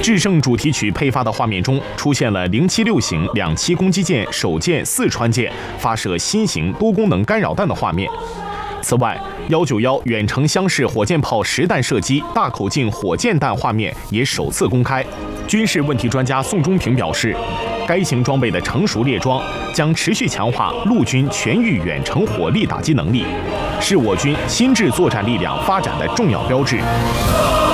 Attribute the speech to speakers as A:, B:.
A: 制胜主题曲配发的画面中，出现了076型2栖攻击舰首舰4川舰发射新型多功能干扰弹的画面。此外，191远程箱式火箭炮实弹射击大口径火箭弹画面也首次公开。军事问题专家宋忠平表示，该型装备的成熟列装将持续强化陆军全域远程火力打击能力，是我军新质作战力量发展的重要标志。